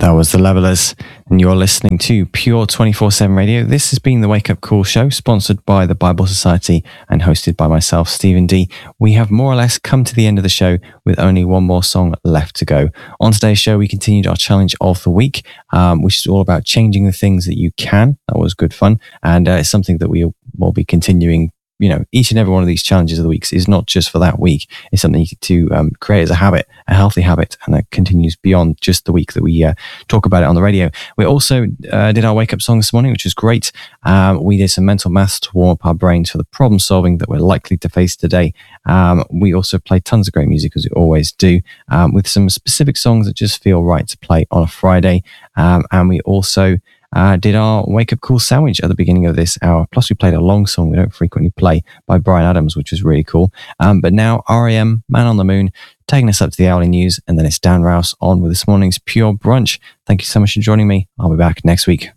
That was The Levelers, and you're listening to Pure 24/7 Radio. This has been the Wake Up Call show, sponsored by the Bible Society and hosted by myself, Stephen D. We have more or less come to the end of the show with only one more song left to go. On today's show, we continued our challenge of the week, which is all about changing the things that you can. That was good fun, and it's something that we will be continuing. You know, each and every one of these challenges of the weeks is not just for that week. It's something to create as a habit, a healthy habit, and that continues beyond just the week that we talk about it on the radio. We also did our wake up song this morning, which was great. We did some mental maths to warm up our brains for the problem solving that we're likely to face today. We also played tons of great music, as we always do, with some specific songs that just feel right to play on a Friday. And we also did our Wake Up Cool sandwich at the beginning of this hour. Plus, we played a long song we don't frequently play by Bryan Adams, which was really cool. But now R.E.M., Man on the Moon, taking us up to the hourly news, and then it's Dan Rouse on with this morning's Pure Brunch. Thank you so much for joining me. I'll be back next week.